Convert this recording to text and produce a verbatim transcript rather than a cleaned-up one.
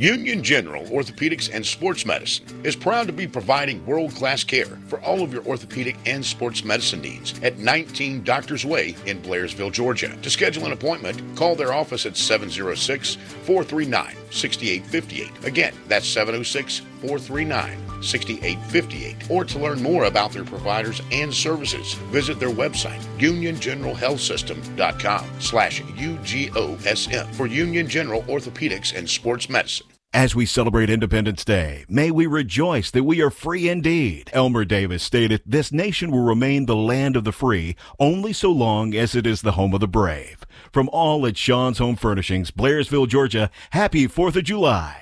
Union General Orthopedics and Sports Medicine is proud to be providing world-class care for all of your orthopedic and sports medicine needs at nineteen Doctors Way in Blairsville, Georgia. To schedule an appointment, call their office at seven oh six, four three nine, six eight five eight. Again, that's seven oh six, four three nine, six eight five eight. Or to learn more about their providers and services, visit their website, union general health system dot com slash U G O S M for Union General Orthopedics and Sports Medicine. As we celebrate Independence Day, may we rejoice that we are free indeed. Elmer Davis stated, "This nation will remain the land of the free only so long as it is the home of the brave." From all at Sean's Home Furnishings, Blairsville, Georgia, happy fourth of July.